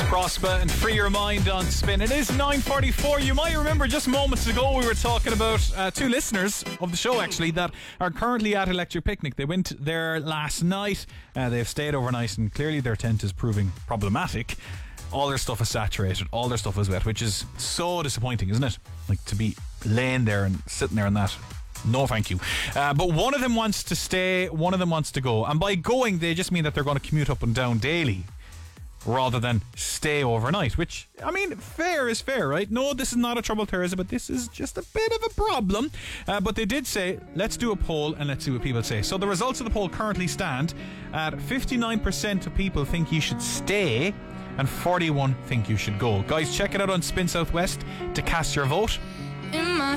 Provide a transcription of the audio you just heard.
Prosper and Free Your Mind on Spin. It is 9:44. You might remember just moments ago we were talking about two listeners of the show actually that are currently at Electric Picnic. They went there last night. They've stayed overnight and clearly their tent is proving problematic. All their stuff is saturated. All their stuff is wet, which is so disappointing, isn't it? Like to be laying there and sitting there in that. No thank you. But one of them wants to stay, one of them wants to go. And by going, they just mean that they're going to commute up and down daily rather than stay overnight, which, I mean, fair is fair, right? No, this is not a trouble, Teresa, but this is just a bit of a problem. But they did say, let's do a poll and let's see what people say. So the results of the poll currently stand at 59% of people think you should stay and 41 think you should go. Guys, check it out on Spin Southwest to cast your vote. In my